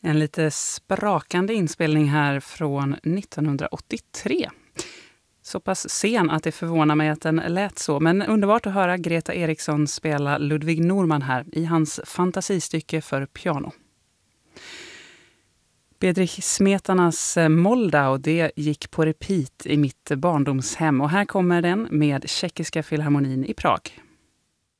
En lite sprakande inspelning här från 1983. Så pass sen att det förvånar mig att den lät så. Men underbart att höra Greta Eriksson spela Ludwig Norman här i hans fantasistycke för piano. Bedřich Smetanas Moldau, det gick på repeat i mitt barndomshem. Och här kommer den med Tjeckiska filharmonin i Prag.